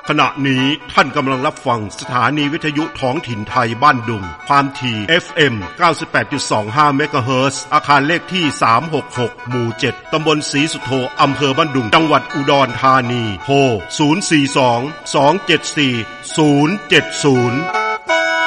ขณะนี้ท่านกำลังรับฟังสถานีวิทยุท้องถิ่นไทยบ้านดุงความถี่ FM 98.25 เมกะเฮิรตซ์อาคารเลขที่366หมู่7ตำบลศรีสุโธอำเภอบ้านดุงจังหวัดอุดรธานีโทร042 274 070